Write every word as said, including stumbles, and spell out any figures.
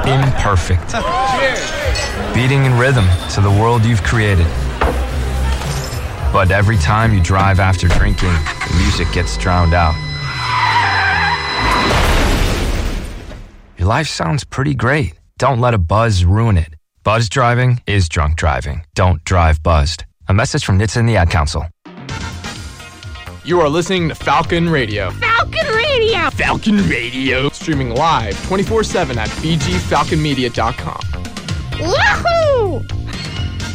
imperfect. Beating in rhythm to the world you've created. But every time you drive after drinking, the music gets drowned out. Your life sounds pretty great. Don't let a buzz ruin it. Buzz driving is drunk driving. Don't drive buzzed. A message from N H T S A and the Ad Council. You are listening to Falcon Radio. Falcon Radio! Falcon Radio! Streaming live twenty-four seven at b g falcon media dot com. Woohoo!